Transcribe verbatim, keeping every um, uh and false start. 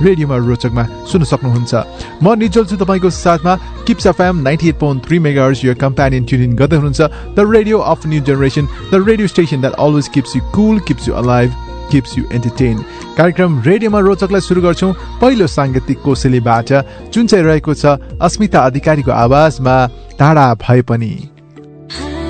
रेडियोमा रोचकमा सुन्न सक्नुहुन्छ। म निजल छु तपाईँको साथमा। Kips FM ninety at point three megahertz यो कम्प्यानियन ट्युन इन गर्दै हुनुहुन्छ। The radio of new generation, the radio station that always kips you Kul, kips you alive, kips you entertain. कार्यक्रम रेडियोमा रोचकलाई सुरु गर्छौँ पहिलो साङ्गीतिक कोसेलीबाट, जुन चाहिँ रहेको छ अस्मिता अधिकारीको आवाजमा टाढा भए पनि।